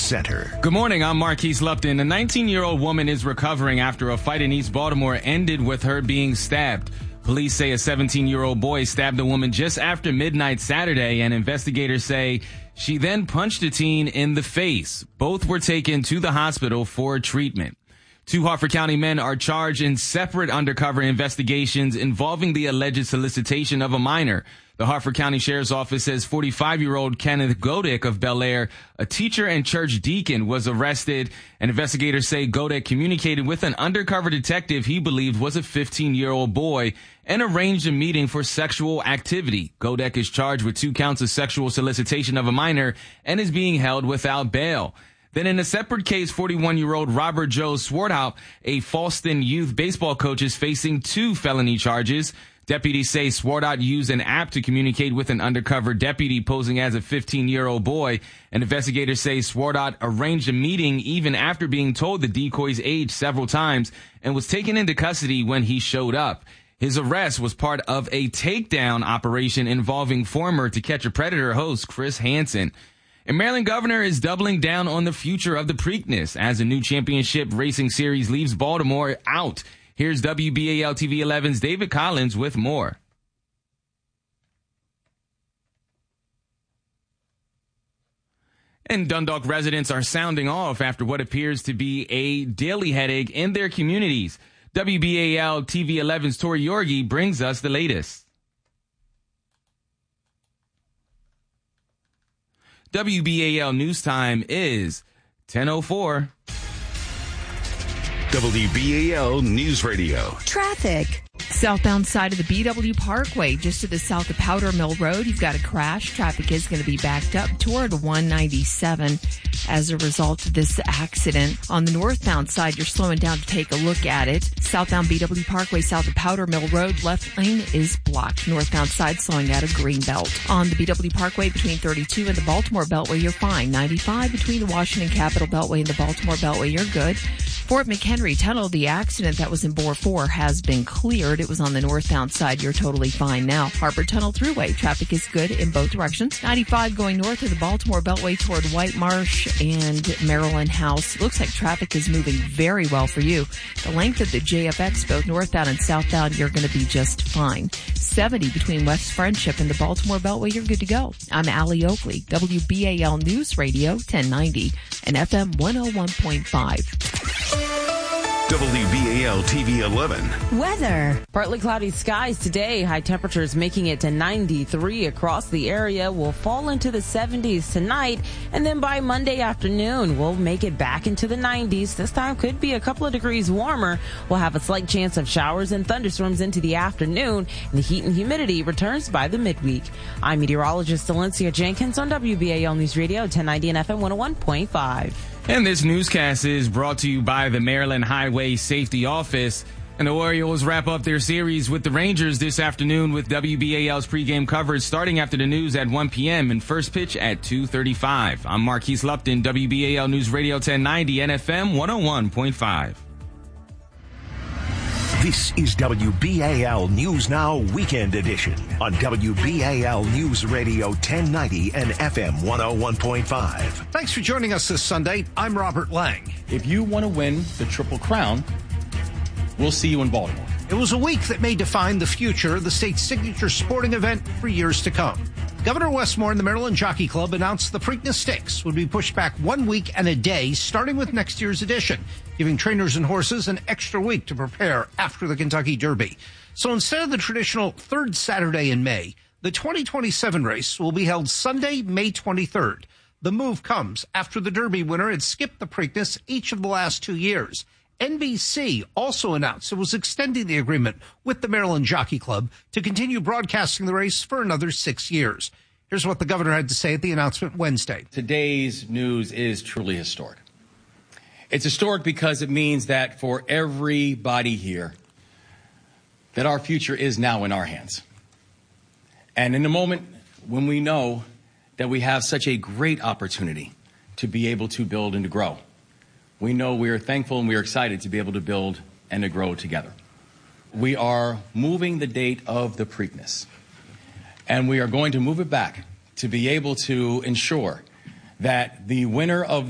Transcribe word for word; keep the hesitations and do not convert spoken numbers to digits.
Center. Good morning, I'm Marquise Lupton. A nineteen-year-old woman is recovering after a fight in East Baltimore ended with her being stabbed. Police say a seventeen-year-old boy stabbed a woman just after midnight Saturday, and investigators say she then punched a teen in the face. Both were taken to the hospital for treatment. Two Harford County men are charged in separate undercover investigations involving the alleged solicitation of a minor. The Harford County Sheriff's Office says forty-five-year-old Kenneth Godek of Bel Air, a teacher and church deacon, was arrested. And investigators say Godek communicated with an undercover detective he believed was a fifteen-year-old boy and arranged a meeting for sexual activity. Godek is charged with two counts of sexual solicitation of a minor and is being held without bail. Then in a separate case, forty-one-year-old Robert Joe Swartout, a Falston youth baseball coach, is facing two felony charges. Deputies say Swartout used an app to communicate with an undercover deputy posing as a fifteen-year-old boy. And investigators say Swartout arranged a meeting even after being told the decoy's age several times and was taken into custody when he showed up. His arrest was part of a takedown operation involving former To Catch a Predator host Chris Hansen. And Maryland governor is doubling down on the future of the Preakness as the new championship racing series leaves Baltimore out. Here's W B A L T V eleven's David Collins with more. And Dundalk residents are sounding off after what appears to be a daily headache in their communities. W B A L T V eleven's Tori Yorgi brings us the latest. W B A L News Time is ten oh four. W B A L News Radio. Traffic. Southbound side of the B W Parkway, just to the south of Powder Mill Road, you've got a crash. Traffic is going to be backed up toward one ninety-seven as a result of this accident. On the northbound side, you're slowing down to take a look at it. Southbound B W Parkway, south of Powder Mill Road, left lane is blocked. Northbound side slowing out of Greenbelt. On the B W Parkway between thirty-two and the Baltimore Beltway, you're fine. ninety-five between the Washington Capitol Beltway and the Baltimore Beltway, you're good. Fort McHenry Tunnel, the accident that was in Bore four has been cleared. It was on the northbound side. You're totally fine now. Harbor Tunnel Thruway, traffic is good in both directions. ninety-five going north of the Baltimore Beltway toward White Marsh and Maryland House. Looks like traffic is moving very well for you. The length of the J F X, both northbound and southbound, you're going to be just fine. seventy between West Friendship and the Baltimore Beltway, you're good to go. I'm Allie Oakley, W B A L News Radio ten ninety and F M one oh one point five. W B A L T V eleven. Weather. Partly cloudy skies today. High temperatures making it to ninety-three across the area. We'll fall into the seventies tonight. And then by Monday afternoon, we'll make it back into the nineties. This time could be a couple of degrees warmer. We'll have a slight chance of showers and thunderstorms into the afternoon. And the heat and humidity returns by the midweek. I'm meteorologist Valencia Jenkins on W B A L News Radio ten ninety and F M one oh one point five. And this newscast is brought to you by the Maryland Highway Safety Office. And the Orioles wrap up their series with the Rangers this afternoon with W B A L's pregame coverage starting after the news at one p.m. and first pitch at two thirty-five. I'm Marquise Lupton, W B A L News Radio ten ninety and F M one oh one point five. This is W B A L News Now Weekend Edition on W B A L News Radio ten ninety and F M one oh one point five. Thanks for joining us this Sunday. I'm Robert Lang. If you want to win the Triple Crown, we'll see you in Baltimore. It was a week that may define the future of the state's signature sporting event for years to come. Governor Westmore and the Maryland Jockey Club announced the Preakness Stakes would be pushed back one week and a day, starting with next year's edition, giving trainers and horses an extra week to prepare after the Kentucky Derby. So instead of the traditional third Saturday in May, the twenty twenty-seven race will be held Sunday, May twenty-third. The move comes after the Derby winner had skipped the Preakness each of the last two years. N B C also announced it was extending the agreement with the Maryland Jockey Club to continue broadcasting the race for another six years. Here's what the governor had to say at the announcement Wednesday. Today's news is truly historic. It's historic because it means that for everybody here, that our future is now in our hands. And in a moment when we know that we have such a great opportunity to be able to build and to grow, we know we are thankful and we are excited to be able to build and to grow together. We are moving the date of the Preakness, and we are going to move it back to be able to ensure that the winner of